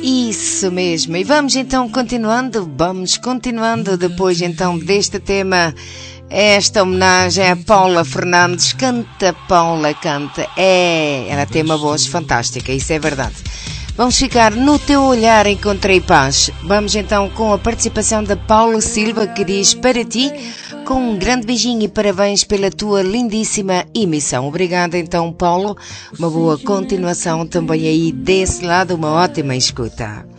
Isso mesmo. E vamos continuando depois então deste tema, esta homenagem a Paula Fernandes. Canta, Paula, canta. Ela tem uma voz fantástica, isso é verdade. Vamos ficar no teu olhar encontrei paz. Vamos então com a participação da Paula Silva, que diz para ti, com um grande beijinho e parabéns pela tua lindíssima emissão. Obrigada então, Paulo. Uma boa continuação também aí desse lado, uma ótima escuta.